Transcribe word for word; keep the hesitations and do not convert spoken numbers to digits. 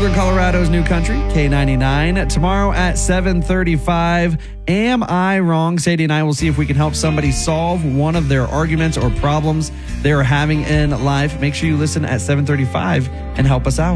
Northern Colorado's new country, K ninety-nine. Tomorrow at seven thirty-five, Am I Wrong? Sadie and I will see if we can help somebody solve one of their arguments or problems they're having in life. Make sure you listen at seven thirty-five and help us out.